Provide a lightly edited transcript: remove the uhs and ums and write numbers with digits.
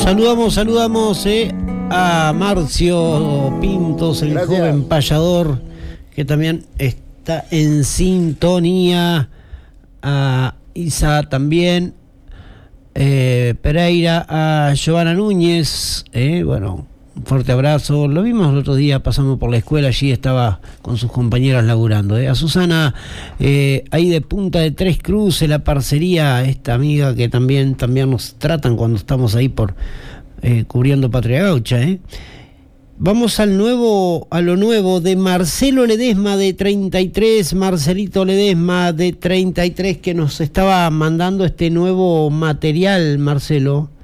Saludamos a Marcio Pintos, el joven payador, que también está en sintonía, a Isa también, Pereira, a Giovanna Núñez, bueno, un fuerte abrazo. Lo vimos el otro día, pasamos por la escuela, allí estaba con sus compañeras laburando. A Susana, ahí de Punta de Tres Cruces, la parcería, esta amiga que también nos tratan cuando estamos ahí por cubriendo Patria Gaucha. Vamos a lo nuevo de Marcelo Ledesma, de 33, Marcelito Ledesma, de 33, que nos estaba mandando este nuevo material, Marcelo.